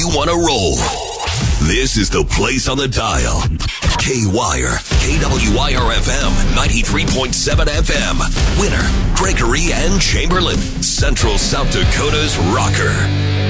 You want to roll. This is the place on the dial. K-Wire, KWIR-FM, 93.7 FM. Winner, Gregory and Chamberlain, Central South Dakota's rocker.